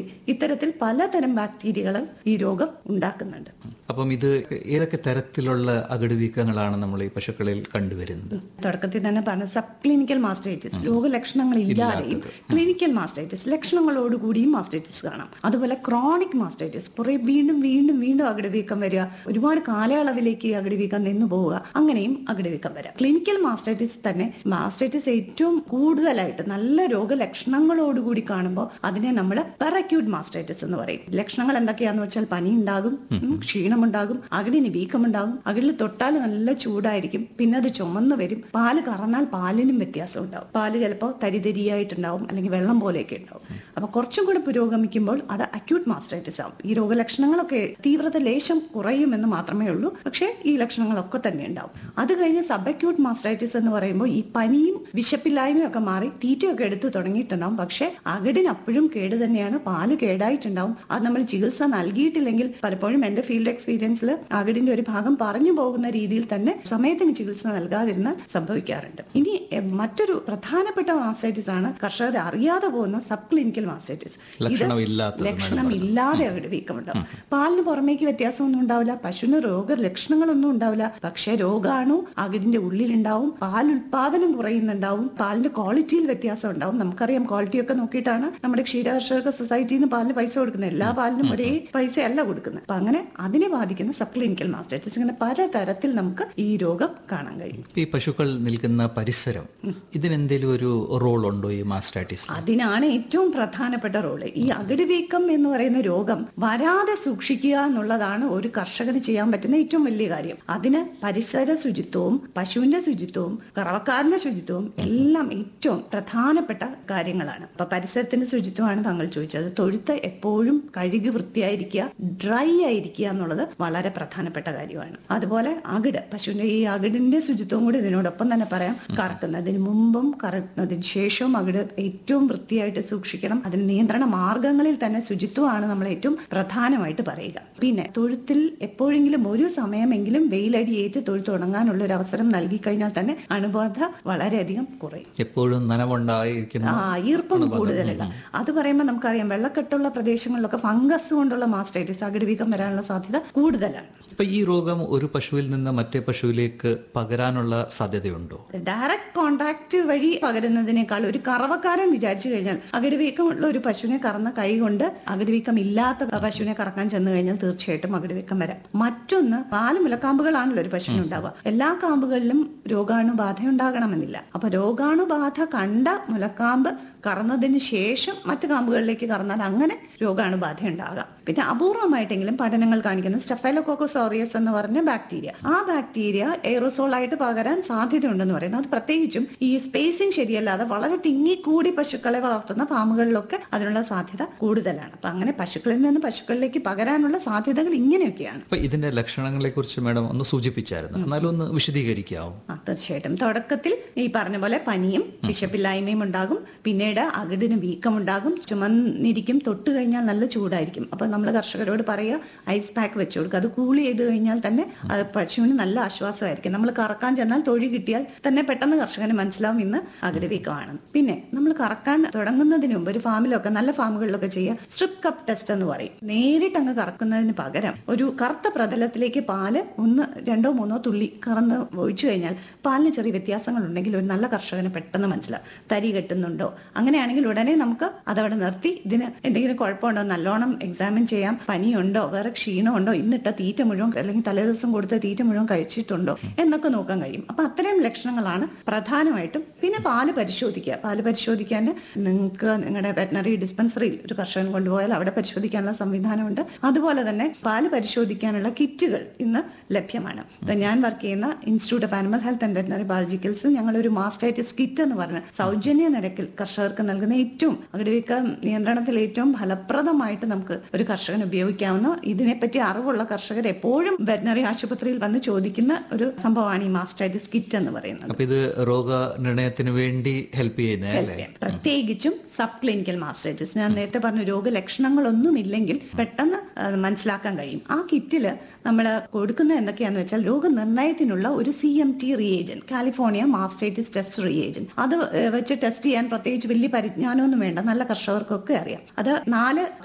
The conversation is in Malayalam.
ഇത്തരത്തിൽ പലതരം ബാക്ടീരിയകൾ ഈ രോഗം ഉണ്ടാക്കുന്നുണ്ട്. അപ്പം ഇത് ഏതൊക്കെ തരത്തിലുള്ള അകിടുവീക്കങ്ങളാണ് നമ്മൾ ഈ പശുക്കളിൽ കണ്ടുവരുന്നത്? തുടക്കത്തിൽ തന്നെ പറഞ്ഞ സബ് ക്ലിനിക്കൽ മാസ്റ്റൈറ്റിസ്, രോഗലക്ഷണങ്ങൾ ഇല്ലാതെയും ക്ലിനിക്കൽ മാസ്റ്റൈറ്റിസ് ലക്ഷണങ്ങളോടുകൂടിയും മാസ്റ്റൈറ്റിസ് കാണാം. അതുപോലെ ക്രോണിക് മാസ്റ്റൈറ്റിസ്, കുറെ വീണ്ടും വീണ്ടും വീണ്ടും അകിടുവീക്കം വരിക, ഒരുപാട് കാലയളവിലേക്ക് അകിടുവീക്കം നിന്നു പോവുക, അങ്ങനെയും അകിടുവീക്കം വരാം. ക്ലിനിക്കൽ മാസ്റ്റൈറ്റിസ് തന്നെ മാസ്റ്റൈറ്റിസ് ഏറ്റവും കൂടുതലായിട്ട് നല്ല രോഗലക്ഷണങ്ങളോടുകൂടി കാണുമ്പോൾ അതിനെ നമ്മൾ പെറക്യൂട്ട് മാസ്റ്റൈറ്റിസ് എന്ന് പറയും. ലക്ഷണങ്ങൾ എന്തൊക്കെയാന്ന് വെച്ചാൽ പനി ഉണ്ടാകും, ക്ഷീണമുണ്ടാകും, അകിടിന് വീക്കമുണ്ടാകും, അകിടിൽ തൊട്ടാൽ നല്ല ചൂടായിരിക്കും, പിന്നെ അത് ചുമന്ന് വരും, പാല് കറന്നാൽ പാലിനും വ്യത്യാസം ഉണ്ടാവും, പാല് ചിലപ്പോൾ തരിതരിയായിട്ടുണ്ടാവും അല്ലെങ്കിൽ വെള്ളം പോലെയൊക്കെ ഉണ്ടാവും. അപ്പൊ കുറച്ചും കൂടെ പുരോഗമിക്കുമ്പോൾ അത് അക്യൂട്ട് മാസ്റ്റൈറ്റിസ് ആവും. ഈ രോഗലക്ഷണങ്ങളൊക്കെ തീവ്രത ലേശം കുറയുമെന്ന് മാത്രമേ ഉള്ളൂ, പക്ഷേ ഈ ലക്ഷണങ്ങളൊക്കെ തന്നെ ഉണ്ടാവും. അത് കഴിഞ്ഞ് സബ് അക്യൂട്ട് മാസ്റ്റൈറ്റിസ് എന്ന് പറയുമ്പോൾ ഈ പനിയും വിശപ്പില്ലായ്മയും ഒക്കെ മാറി തീറ്റയൊക്കെ എടുത്തു തുടങ്ങിയിട്ടുണ്ടാവും, പക്ഷെ അകിടിന് അപ്പോഴും കേട് തന്നെയാണ്, പാല് കേടായിട്ടുണ്ടാവും. അത് നമ്മൾ ചികിത്സ നൽകിയിട്ടില്ലെങ്കിൽ പലപ്പോഴും എന്റെ ഫീൽഡ് എക്സ്പീരിയൻസിൽ അകിടിന്റെ ഒരു ഭാഗം പറഞ്ഞു പോകുന്ന രീതിയിൽ തന്നെ സമയത്തിന് ചികിത്സ നൽകാതിരുന്നാൽ സംഭവിക്കാറുണ്ട്. ഇനി മറ്റൊരു പ്രധാനപ്പെട്ട മാസ്റ്റൈറ്റിസ് ആണ് കർഷകർ അറിയാതെ പോകുന്ന സബ് ക്ലിനിക്കൽ മാസ്റ്റൈറ്റിസ്. ലക്ഷണമില്ലാതെ അകിട് വീക്കമുണ്ടാവും. പാലിന് പുറമേക്ക് വ്യത്യാസമൊന്നും ഉണ്ടാവില്ല, പശുവിന് രോഗലക്ഷണങ്ങളൊന്നും ഉണ്ടാവില്ല, പക്ഷെ രോഗാണു അകിടിന്റെ ഉള്ളിലുണ്ടാവും, പാൽ ഉൽപാദനം കുറയുന്നുണ്ടാവും, പാലിന്റെ ക്വാളിറ്റിയിൽ വ്യത്യാസം ഉണ്ടാവും. നമുക്കറിയാം, ക്വാളിറ്റി ഒക്കെ നോക്കിയിട്ടാണ് നമ്മുടെ ക്ഷീരകർഷക സൊസൈറ്റിയിൽ നിന്ന് പാലിന് പൈസ കൊടുക്കുന്നത്. എല്ലാ പാലിനും ഒരേ പൈസയല്ല കൊടുക്കുന്നത്. അപ്പൊ അങ്ങനെ അതിനെ ബാധിക്കുന്ന സബ് ക്ലിനിക്കൽ മാസ്റ്റൈറ്റിസ്, ഇങ്ങനെ പലതരത്തിൽ നമുക്ക് ഈ രോഗം കാണാൻ കഴിയും. ഈ പശുക്കൾ നിൽക്കുന്ന പരിസരം, ഇതിനെന്തെങ്കിലും ഒരു റോൾ ഉണ്ടോ ഈ മാസ്റ്റൈറ്റിസ്? അതിനാണ് ഏറ്റവും പ്രധാനപ്പെട്ട റോള്. ഈ അകിട് വീക്കം എന്ന് പറയുന്ന രോഗം വരാതെ സൂക്ഷിക്കുക എന്നുള്ളതാണ് ഒരു കർഷകന് ചെയ്യാൻ പറ്റുന്ന ഏറ്റവും വലിയ കാര്യം. അതിന് പരിസര ശുചിത്വവും പശുവിന്റെ ശുചിത്വവും കറവക്കാരന്റെ ശുചിത്വവും എല്ലാം ഏറ്റവും പ്രധാനപ്പെട്ട കാര്യങ്ങളാണ്. അപ്പൊ പരിസരത്തിന്റെ ശുചിത്വമാണ് താങ്കൾ ചോദിച്ചത്. തൊഴുത്ത് എപ്പോഴും കഴുകി വൃത്തിയായിരിക്കുക, ഡ്രൈ ആയിരിക്കുക എന്നുള്ളത് വളരെ പ്രധാനപ്പെട്ട കാര്യമാണ്. അതുപോലെ അകിട്, പശുവിന്റെ ഈ അകിടിന്റെ ശുചിത്വം കൂടി ഇതിനോടൊപ്പം തന്നെ പറയാം. കറക്കുന്നതിന് മുമ്പും കറക്കുന്നതിന് ശേഷവും അകിട് ഏറ്റവും വൃത്തിയായിട്ട് സൂക്ഷിക്കണം. അതിന് നിയന്ത്രണ മാർഗങ്ങളിൽ തന്നെ ശുചിത്വമാണ് നമ്മൾ ഏറ്റവും പ്രധാനമായിട്ട് പറയുക. പിന്നെ തൊഴുത്തിൽ എപ്പോഴെങ്കിലും ഒരു സമയമെങ്കിലും വെയിലടിയേറ്റ് തൊഴുത്ത് ഉണങ്ങാനുള്ള ഒരു അവസരം നൽകി കഴിഞ്ഞാൽ തന്നെ അണുബാധ വളരെയധികം കുറയും. എപ്പോഴും നനവുണ്ടായിരിക്കുന്ന ഈർപ്പം കൂടുതലല്ല. അത് പറയുമ്പോൾ നമുക്കറിയാം, വെള്ളക്കെട്ടുള്ള പ്രദേശങ്ങളിലൊക്കെ ഫംഗസ് കൊണ്ടുള്ള മാസ്റ്റൈറ്റിസ്, അകിട് വീക്കം വരാനുള്ള സാധ്യത കൂടുതലാണ്. ഇപ്പൊ ഈ രോഗം ഒരു പശുവിൽ നിന്ന് മറ്റേ പശുവിലേക്ക് പകരാനുള്ള സാധ്യതയുണ്ടോ? ഡയറക്റ്റ് കോണ്ടാക്ട് വഴി പകരുന്നതിനേക്കാൾ ഒരു കറവക്കാരൻ വിചാരിച്ചു കഴിഞ്ഞാൽ അകിട് വീക്കമുള്ള ഒരു പശുവിനെ കറന്ന കൈ കൊണ്ട് അകിട് വീക്കം ഇല്ലാത്ത പശുവിനെ കറക്കാൻ ചെന്ന് കഴിഞ്ഞാൽ തീർച്ചയായിട്ടും അകിട് വീക്കം വരാം. മറ്റൊന്ന്, 4 മുലക്കാമ്പുകളാണല്ലോ ഒരു പശുവിന് ഉണ്ടാവുക. എല്ലാ കാമ്പുകളിലും രോഗാണുബാധ ഉണ്ടാകണമെന്നില്ല. അപ്പൊ രോഗാണുബാധ കണ്ട മുലക്കാമ്പ് കറന്നതിന് ശേഷം മറ്റു കാമ്പുകളിലേക്ക് കറന്നാൽ അങ്ങനെ രോഗാണുബാധ ഉണ്ടാകാം. പിന്നെ അപൂർവമായിട്ടെങ്കിലും പഠനങ്ങൾ കാണിക്കുന്ന സ്റ്റഫൈലോകോക്കസ് ഓറിയസ് എന്ന് പറഞ്ഞ ബാക്ടീരിയ, ആ ബാക്ടീരിയ എയറോസോൾ ആയിട്ട് പകരാൻ സാധ്യതയുണ്ടെന്ന് പറയുന്നത്. അത് പ്രത്യേകിച്ചും ഈ സ്പേസിംഗ് ശരിയല്ലാതെ വളരെ തിങ്ങിക്കൂടി പശുക്കളെ വളർത്തുന്ന ഫാമുകളിലൊക്കെ അതിനുള്ള സാധ്യത കൂടുതലാണ്. അപ്പൊ അങ്ങനെ പശുക്കളിൽ നിന്ന് പശുക്കളിലേക്ക് പകരാനുള്ള സാധ്യതകൾ ഇങ്ങനെയൊക്കെയാണ്. ഇതിന്റെ ലക്ഷണങ്ങളെ കുറിച്ച് മാഡം ഒന്ന് സൂചിപ്പിച്ചായിരുന്നു, എന്നാലും ഒന്ന് വിശദീകരിക്കാവും. തീർച്ചയായിട്ടും. തുടക്കത്തിൽ ഈ പറഞ്ഞ പോലെ പനിയും വിശപ്പില്ലായ്മയും ഉണ്ടാകും, പിന്നീട് അകിടിന് വീക്കമുണ്ടാകും, ചുമന്നിരിക്കും, തൊട്ട് കഴിഞ്ഞാൽ നല്ല ചൂടായിരിക്കും. അപ്പൊ നമ്മൾ കർഷകരോട് പറയുക, ഐസ് പാക്ക് വെച്ചു കൊടുക്കുക. അത് കൂൾ ചെയ്ത് കഴിഞ്ഞാൽ തന്നെ അത് പശുവിന് നല്ല ആശ്വാസമായിരിക്കും. നമ്മൾ കറക്കാൻ ചെന്നാൽ തൊഴി കിട്ടിയാൽ തന്നെ പെട്ടെന്ന് കർഷകന് മനസ്സിലാവും ഇന്ന് അകിട് വീക്കമാണ്. പിന്നെ നമ്മൾ കറക്കാൻ തുടങ്ങുന്നതിന് മുമ്പ് ഒരു ഫാമിലൊക്കെ, നല്ല ഫാമുകളിലൊക്കെ ചെയ്യുക സ്ട്രിപ്പ് കപ്പ് ടെസ്റ്റ് എന്ന് പറയും. നേരിട്ട് അങ്ങ് കറക്കുന്നതിന് പകരം ഒരു കറുത്ത പ്രതലത്തിലേക്ക് പാല് 1, 2, 3 തുള്ളി കറന്ന് ഒഴിച്ചു കഴിഞ്ഞാൽ പാലിന് ചെറിയ വ്യത്യാസങ്ങൾ ഉണ്ടെങ്കിൽ ഒരു നല്ല കർഷകന് പെട്ടെന്ന് മനസ്സിലാവും തരി കെട്ടുന്നുണ്ടോ. അങ്ങനെയാണെങ്കിൽ ഉടനെ നമുക്ക് അതവിടെ നിർത്തി ഇതിന് എന്തെങ്കിലും കുഴപ്പമുണ്ടോ നല്ലോണം എക്സാമിൻ ചെയ്യാം. പനിയുണ്ടോ, വേറെ ക്ഷീണമുണ്ടോ, ഇന്നിട്ട തീറ്റ മുഴുവൻ അല്ലെങ്കിൽ തലേദിവസം കൊടുത്ത തീറ്റ മുഴുവൻ കഴിച്ചിട്ടുണ്ടോ എന്നൊക്കെ നോക്കാൻ കഴിയും. അപ്പൊ അത്രയും ലക്ഷണങ്ങളാണ് പ്രധാനമായിട്ടും. പിന്നെ പാല് പരിശോധിക്കുക. പാല് പരിശോധിക്കാൻ നിങ്ങൾക്ക് നിങ്ങളുടെ വെറ്റനറി ഡിസ്പെൻസറിയിൽ ഒരു കർഷകൻ കൊണ്ടുപോയാൽ അവിടെ പരിശോധിക്കാനുള്ള സംവിധാനമുണ്ട്. അതുപോലെ തന്നെ പാല് പരിശോധിക്കാനുള്ള കിറ്റുകൾ ഇന്ന് ലഭ്യമാണ്. ഞാൻ വർക്ക് ചെയ്യുന്ന institute of animal health and veterinary biologicals ഞങ്ങളൊരു മാസ്റ്റൈറ്റിസ് കിറ്റ് എന്ന് പറഞ്ഞ സൗജന്യ നിരക്കിൽ കർഷകർക്ക് നൽകുന്ന ഏറ്റവും അകിട് വീക്ക നിയന്ത്രണത്തിൽ ഏറ്റവും ഫലപ്രദമായിട്ട് നമുക്ക് ഒരു കർഷകന് ഉപയോഗിക്കാവുന്ന, ഇതിനെപ്പറ്റി അറിവുള്ള കർഷകർ എപ്പോഴും വെറ്റനറി ആശുപത്രിയിൽ വന്ന് ചോദിക്കുന്ന ഒരു സംഭവമാണ് ഈ മാസ്റ്റൈറ്റിസ് കിറ്റ് എന്ന് പറയുന്നത്. ഇത് രോഗനിർണയത്തിന് വേണ്ടി ഹെൽപ്പ് ചെയ്യുന്ന, പ്രത്യേകിച്ചും സബ് ക്ലിനിക്കൽ മാസ്റ്റൈറ്റിസ്, ഞാൻ നേരത്തെ പറഞ്ഞ രോഗലക്ഷണങ്ങളൊന്നും ഇല്ലെങ്കിൽ പെട്ടെന്ന് മനസ്സിലാക്കാൻ കഴിയും. ആ കിറ്റില് നമ്മൾ കൊടുക്കുന്നത് എന്തൊക്കെയാന്ന് വെച്ചാൽ രോഗനിർണയത്തിനുള്ള ഒരു CMT reagent, California mastitis test reagent. അത് വെച്ച് ടെസ്റ്റ് ചെയ്യാൻ പ്രത്യേകിച്ച് വലിയ പരിജ്ഞാനമൊന്നും വേണ്ട, നല്ല കർഷകർക്കൊക്കെ അറിയാം. അത് 4